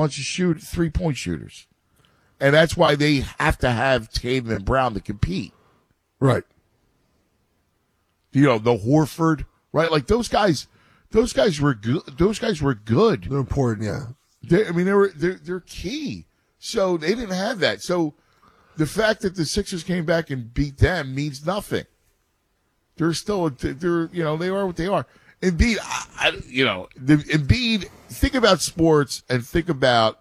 bunch of 3-point shooters. And that's why they have to have Tatum and Brown to compete. Right. The Horford, right? Like those guys were good. Those guys were good. They're important, yeah. They're key. So they didn't have that. So the fact that the Sixers came back and beat them means nothing. They are what they are. Embiid, Embiid, think about sports and think about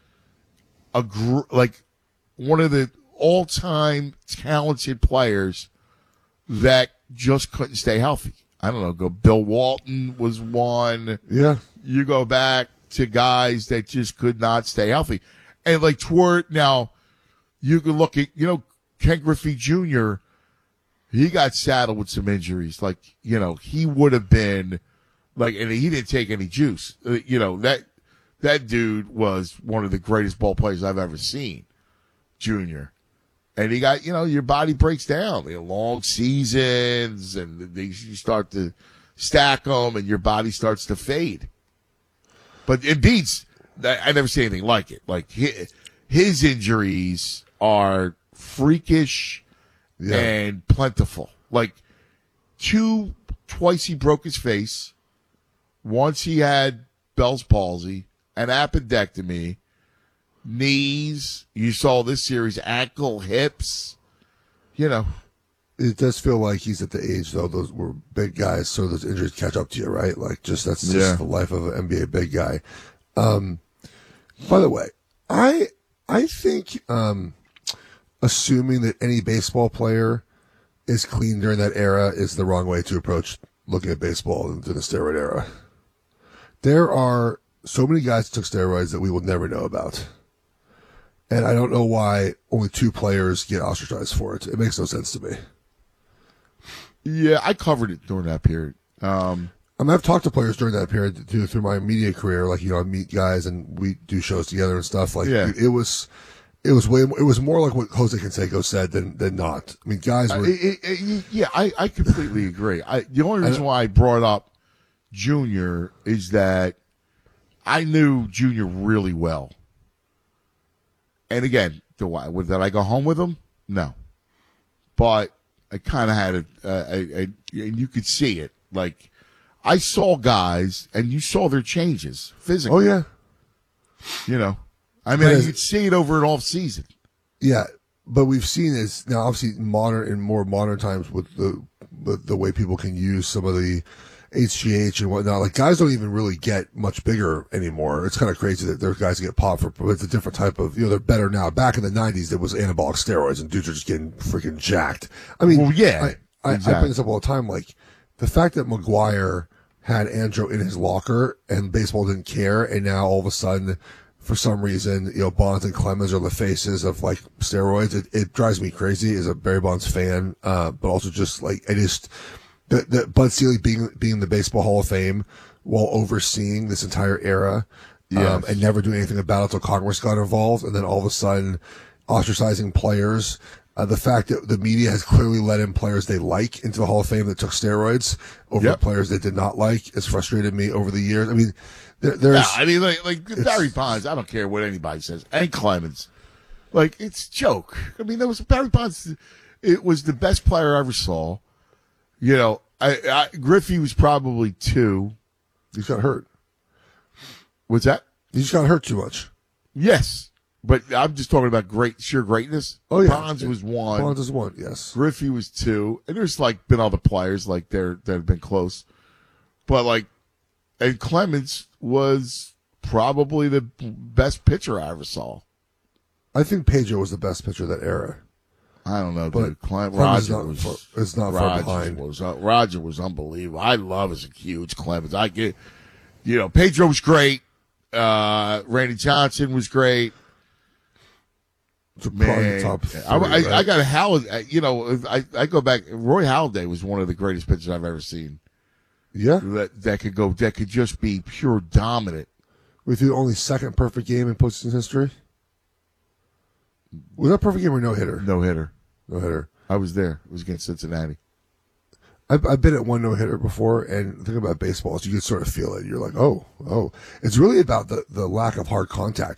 one of the all-time talented players that just couldn't stay healthy. I don't know. Bill Walton was one. Yeah. You go back to guys that just could not stay healthy. And toward now, you can look at, Ken Griffey Jr., he got saddled with some injuries. He would have been and he didn't take any juice. That dude was one of the greatest ball players I've ever seen, Junior. And he got, your body breaks down. Long seasons, and you start to stack them, and your body starts to fade. But Embiid's, I never see anything like it. His injuries are freakish and plentiful. Twice he broke his face. Once he had Bell's palsy, an appendectomy, knees. You saw this series, ankle, hips. It does feel like he's at the age, though. Those were big guys, so those injuries catch up to you, right? That's just the life of an NBA big guy. By the way, I think assuming that any baseball player is clean during that era is the wrong way to approach looking at baseball in the steroid era. There are so many guys that took steroids that we will never know about. And I don't know why only 2 players get ostracized for it. It makes no sense to me. Yeah, I covered it during that period. I've talked to players during that period through my media career. I meet guys and we do shows together and stuff. It was more like what Jose Canseco said than not. I mean, guys were. I completely agree. The only reason why I brought up Junior is that I knew Junior really well. And again, did I go home with him? No. But I kind of had and you could see it. I saw guys, and you saw their changes physically. Oh, yeah. You'd see it over an off season. Yeah, but we've seen this now, obviously, more modern times with the way people can use some of the HGH and whatnot. Guys don't even really get much bigger anymore. It's kind of crazy that there's guys that get popped but it's a different type of, they're better now. Back in the 90s, there was anabolic steroids and dudes are just getting freaking jacked. I mean, exactly. I bring this up all the time. The fact that McGuire had Andro in his locker and baseball didn't care, and now all of a sudden, for some reason, Bonds and Clemens are the faces of steroids. It drives me crazy as a Barry Bonds fan, but also just that Bud Selig being the Baseball Hall of Fame while overseeing this entire era, and never doing anything about it until Congress got involved, and then all of a sudden ostracizing players. The fact that the media has clearly let in players they like into the Hall of Fame that took steroids over players they did not like has frustrated me over the years. I mean, Barry Bonds, I don't care what anybody says, and Clemens. It's a joke. I mean, there was Barry Bonds. It was the best player I ever saw. Griffey was probably 2. He got hurt. What's that? He just got hurt too much. Yes. But I'm just talking about sheer greatness. Oh, yeah. Bonds was 1. Bonds was 1, yes. Griffey was 2. And there's been other players that have been close. But and Clemens was probably the best pitcher I ever saw. I think Pedro was the best pitcher of that era. I don't know, but dude. Roger was unbelievable. I love as a huge Clemens. I get, Pedro was great. Randy Johnson was great. Man, top 3, I got Halladay. I go back. Roy Halladay was one of the greatest pitchers I've ever seen. Yeah, that could just be pure dominant. With the only second perfect game in postseason history. Was that perfect game or no hitter? No hitter. No hitter. I was there. It was against Cincinnati. I've been at one no hitter before, and the thing about baseball is you can sort of feel it. You're like, oh. It's really about the lack of hard contact.